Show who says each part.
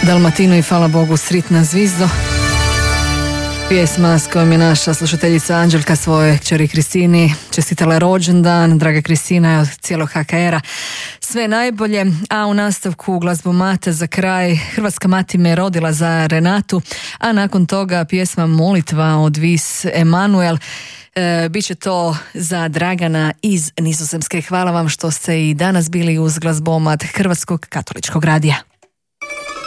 Speaker 1: Dalmatinu i hvala Bogu Sritna zvizdo. Pjesma s kojom je naša slušateljica Anđelka svoje kćeri Kristini čestitala rođendan. Draga Kristina, od cijelog HKR-a sve najbolje. A u nastavku glazbomata za kraj Hrvatska mati me rodila za Renatu, a nakon toga pjesma Molitva od Vis Emanuel. Biće to za Dragana iz Nizozemske. Hvala vam što ste i danas bili uz glazbomat Hrvatskog katoličkog radija.